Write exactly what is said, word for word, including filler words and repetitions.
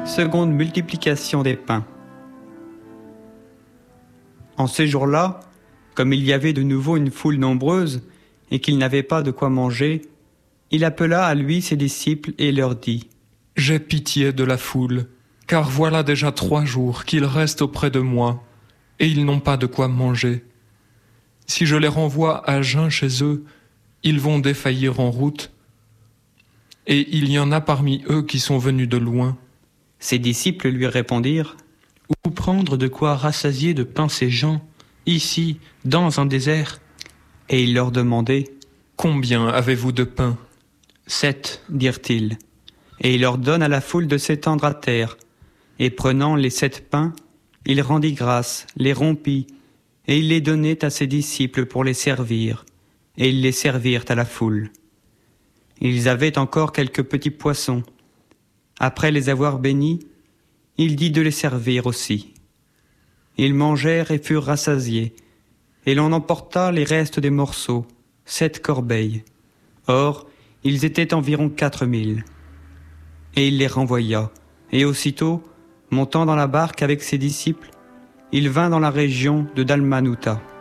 Seconde multiplication des pains. En ces jours-là, comme il y avait de nouveau une foule nombreuse et qu'il n'avait pas de quoi manger, il appela à lui ses disciples et leur dit : « J'ai pitié de la foule, car voilà déjà trois jours qu'ils restent auprès de moi, et ils n'ont pas de quoi manger. Si je les renvoie à jeun chez eux, ils vont défaillir en route, et il y en a parmi eux qui sont venus de loin. » Ses disciples lui répondirent : « Où prendre de quoi rassasier de pain ces gens, ici, dans un désert ?» Et il leur demandait : « Combien avez-vous de pain ?» Sept, dirent-ils. Et il ordonne à la foule de s'étendre à terre. Et prenant les sept pains, il rendit grâce, les rompit, et il les donnait à ses disciples pour les servir. Et ils les servirent à la foule. Ils avaient encore quelques petits poissons. Après les avoir bénis, il dit de les servir aussi. Ils mangèrent et furent rassasiés, et l'on emporta les restes des morceaux, sept corbeilles. Or, ils étaient environ quatre mille. Et il les renvoya, et aussitôt, montant dans la barque avec ses disciples, il vint dans la région de Dalmanutha.